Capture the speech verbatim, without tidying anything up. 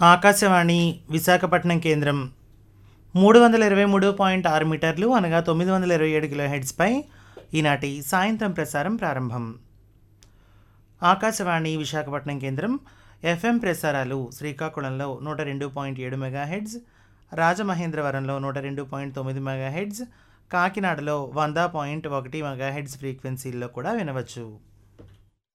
ఆకాశవాణి విశాఖపట్నం కేంద్రం మూడు వందల ఇరవై మూడు పాయింట్ ఆరు మీటర్లు అనగా తొమ్మిది వందల ఇరవై ఏడు కిలో హెడ్స్పై ఈనాటి సాయంత్రం ప్రసారం ప్రారంభం. ఆకాశవాణి విశాఖపట్నం కేంద్రం ఎఫ్ఎం ప్రసారాలు శ్రీకాకుళంలో నూట రెండు పాయింట్ ఏడు మెగా హెడ్స్, రాజమహేంద్రవరంలో నూట రెండు పాయింట్ తొమ్మిది మెగా హెడ్స్, కాకినాడలో వంద పాయింట్ ఒకటి మెగా హెడ్స్ ఫ్రీక్వెన్సీల్లో కూడా వినవచ్చు.